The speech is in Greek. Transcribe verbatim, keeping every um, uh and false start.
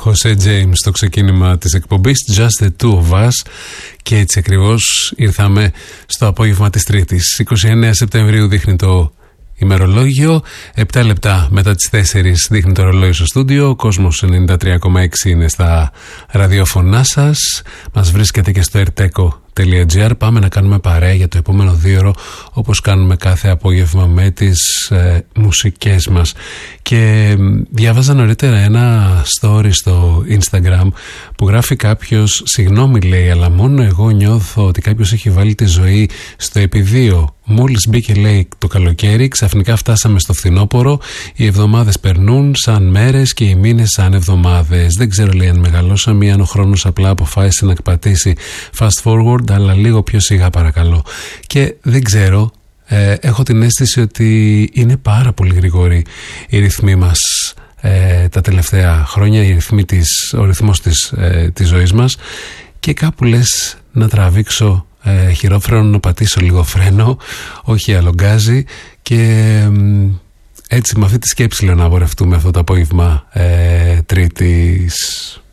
Jose James στο ξεκίνημα της εκπομπής Just the Two of Us, και έτσι ακριβώς ήρθαμε στο απόγευμα της Τρίτης. είκοσι εννέα Σεπτεμβρίου δείχνει το ημερολόγιο, επτά λεπτά μετά τις τέσσερις δείχνει το ρολόι στο στούντιο. Ο Κόσμος ενενήντα τρία κόμμα έξι είναι στα ραδιόφωνά σας. Μας βρίσκεται και στο ερτέκο τελεία τζι άρ. Πάμε να κάνουμε παρέα για το επόμενο δίωρο, όπως κάνουμε κάθε απόγευμα με τις ε, μουσικές μας. Και διάβαζα νωρίτερα ένα story στο Instagram που γράφει κάποιος, συγγνώμη λέει, αλλά μόνο εγώ νιώθω ότι κάποιος έχει βάλει τη ζωή στο επιδείο. Μόλις μπήκε, λέει, το καλοκαίρι, ξαφνικά φτάσαμε στο φθινόπωρο. Οι εβδομάδες περνούν σαν μέρες και οι μήνες σαν εβδομάδες. Δεν ξέρω, λέει, αν μεγαλώσαμε ή αν ο χρόνος απλά αποφάσισε να πατήσει fast forward, αλλά λίγο πιο σιγά παρακαλώ. Και δεν ξέρω, ε, έχω την αίσθηση ότι είναι πάρα πολύ γρήγοροι οι ρυθμοί μας ε, τα τελευταία χρόνια, οι ρυθμοί της, ο ρυθμός της, ε, της ζωής μας, και κάπου λες να τραβήξω ε, χειρόφρενο, να πατήσω λίγο φρένο, όχι αλογκάζι, και ε, έτσι με αυτή τη σκέψη λέω να πορευτούμε αυτό το απόγευμα ε, Τρίτης.